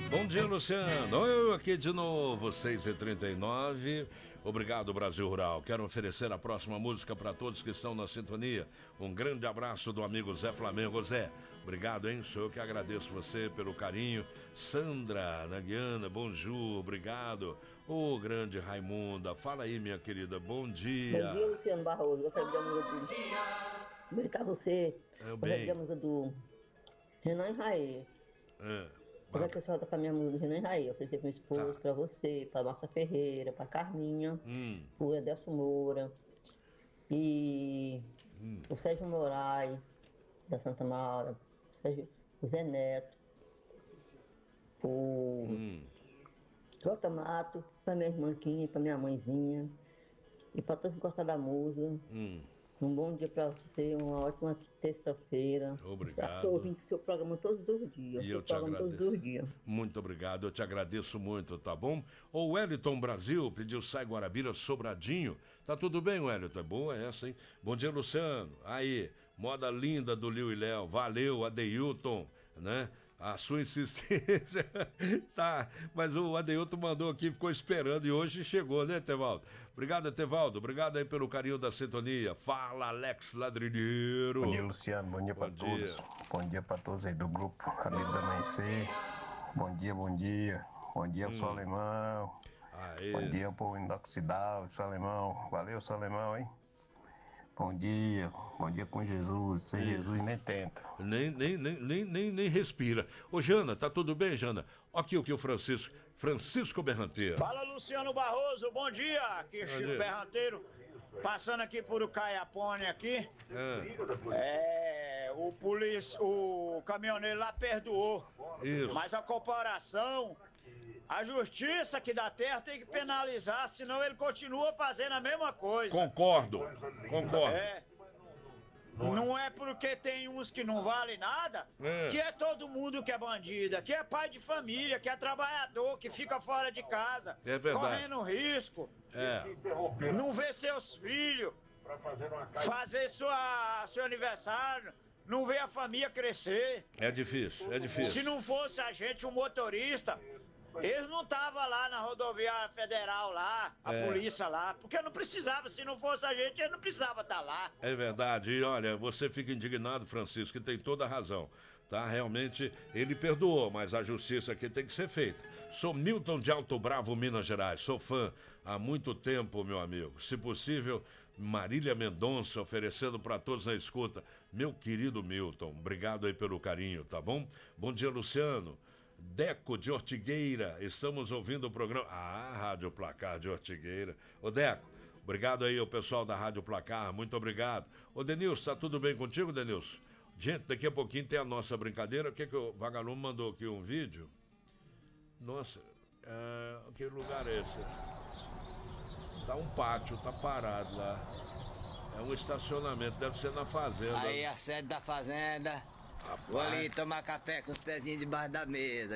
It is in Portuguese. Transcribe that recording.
Bom dia, Luciano. Eu aqui de novo, 6h39. Obrigado, Brasil Rural. Quero oferecer a próxima música para todos que estão na sintonia. Um grande abraço do amigo Zé Flamengo. Zé, obrigado, hein? Sou eu que agradeço você pelo carinho. Sandra, na Guiana, bonjour, obrigado. Ô, grande Raimunda, fala aí, minha querida, bom dia. Bom dia, Luciano Barroso. Gostaria de dar uma música do... Brincar você. Gostaria de dar uma música do Renan Raê. Apesar que eu só tá com a minha música do Renan Raê. Oferecer pro meu esposo, pra você, pra Márcia Ferreira, pra Carminha, pro Edelson Moura e o Sérgio Moraes, da Santa Maura, o Zé Neto, o Jota Mato, pra minha irmãzinha, pra minha mãezinha e pra todos que gostam da música. Um bom dia pra você, uma ótima terça-feira. Obrigado. Estou ouvindo seu programa todos os dias. E eu te agradeço. Todos os dias. Muito obrigado, eu te agradeço muito, tá bom? O Wellington Brasil pediu Sai Guarabira Sobradinho. Tá tudo bem, Wellington? É boa essa, hein? Bom dia, Luciano. Aí, moda linda do Liu e Léo. Valeu, Adeilton, né? A sua insistência, tá, mas o Adeilton mandou aqui, ficou esperando e hoje chegou, né, Tevaldo? Obrigado, Tevaldo, obrigado aí pelo carinho da sintonia. Fala, Alex Ladrilheiro. Bom dia, Luciano, bom dia para todos. Bom dia para todos aí do grupo Amigo da Amanhecer. Bom dia, bom dia. Bom dia pro seu Alemão. Aê. Bom dia pro Inoxidável, seu Alemão. Valeu, seu Alemão, hein? Bom dia com Jesus, sem Jesus nem tenta. Nem respira. Ô, Jana, tá tudo bem, Jana? Aqui o que o Francisco Berranteiro. Fala, Luciano Barroso, bom dia. Aqui Chico Berranteiro, passando aqui por o Caiapone aqui. O caminhoneiro lá perdoou. Isso. Mas a corporação, a justiça aqui da terra tem que penalizar, senão ele continua fazendo a mesma coisa. Concordo. Não é porque tem uns que não valem nada, que é todo mundo que é bandido, que é pai de família, que é trabalhador, que fica fora de casa, correndo risco, não vê seus filhos, fazer seu aniversário, não vê a família crescer. É difícil. Se não fosse a gente, um motorista, eles não estavam lá na rodoviária federal lá, a polícia lá, porque não precisava, se não fosse a gente, ele não precisava estar lá. É verdade, e olha, você fica indignado, Francisco, que tem toda a razão, tá? Realmente, ele perdoou, mas a justiça aqui tem que ser feita. Sou Milton de Alto Bravo, Minas Gerais, sou fã há muito tempo, meu amigo. Se possível, Marília Mendonça oferecendo para todos na escuta. Meu querido Milton, obrigado aí pelo carinho, tá bom? Bom dia, Luciano. Deco de Ortigueira, estamos ouvindo o programa. Rádio Placar de Ortigueira. Ô Deco, obrigado aí ao pessoal da Rádio Placar, muito obrigado. Ô Denilson, tá tudo bem contigo, Denilson? Gente, daqui a pouquinho tem a nossa brincadeira. O que o Vagalume mandou aqui um vídeo? Nossa, que lugar é esse? Tá um pátio, tá parado lá. É um estacionamento, deve ser na fazenda. Aí a sede da fazenda. Rapaz. Vou ali tomar café com os pezinhos debaixo da mesa.